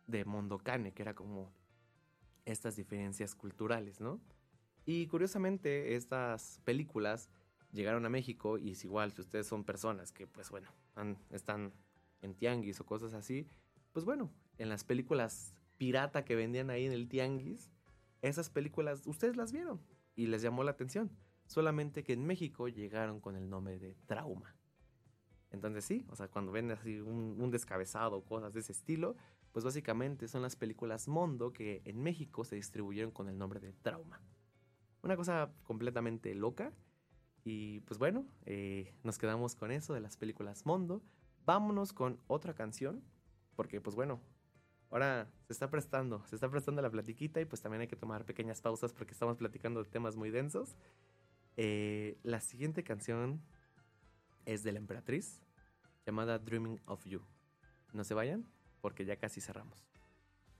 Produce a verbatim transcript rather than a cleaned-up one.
de Mondokane, que era como estas diferencias culturales, ¿no? Y curiosamente estas películas llegaron a México y es igual, si ustedes son personas que pues bueno, han- están en tianguis o cosas así, pues bueno, en las películas pirata que vendían ahí en el tianguis, esas películas ustedes las vieron y les llamó la atención, solamente que en México llegaron con el nombre de Trauma. Entonces sí, o sea, cuando ven así un, un descabezado o cosas de ese estilo, pues básicamente son las películas Mondo que en México se distribuyeron con el nombre de Trauma. Una cosa completamente loca. Y pues bueno, eh, nos quedamos con eso de las películas Mondo. Vámonos con otra canción, porque pues bueno, ahora se está prestando, se está prestando la platiquita y pues también hay que tomar pequeñas pausas porque estamos platicando de temas muy densos. Eh, la siguiente canción es de la Emperatriz, llamada Dreaming of You. No se vayan, porque ya casi cerramos.